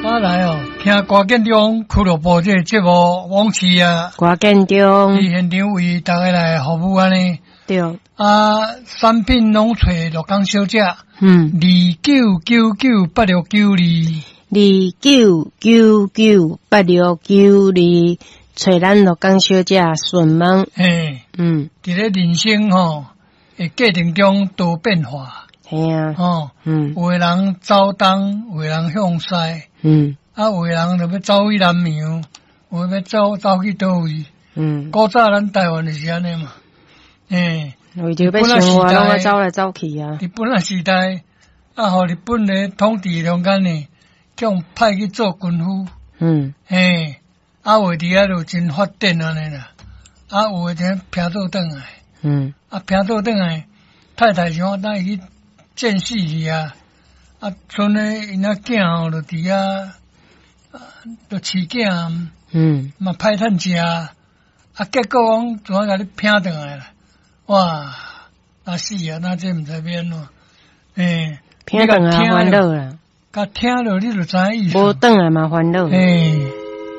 我来哦，听歌建中俱乐部这个节目往期啊， 歌建中伫现场为大家来服务安尼。 对， 产品拢找鹿港小姐，29998692， 29998692，找咱鹿港小姐顺问。 伫咧人生吼，会过程中多变化。 系啊， 有的人走东，有的人向西，有的人就要走去南洋，有的要走去倒位。古早咱台湾就是安尼嘛， 为着要生活，拢要走来走去啊。 日本时代，互日本咧统治中间呢，叫派去做军夫。有伫遐就真发展安尼啦。有的就平倒转来。平倒转来，太太想带伊去见死去啊。剩咧因囝吼就伫遐，就饲囝，嘛歹趁食。结果讲怎啊甲你拼转来啦？哇！那死啊！那这毋知要安怎？ 拼转来烦恼啦。 甲听了你就知影意思。 无转来嘛烦恼。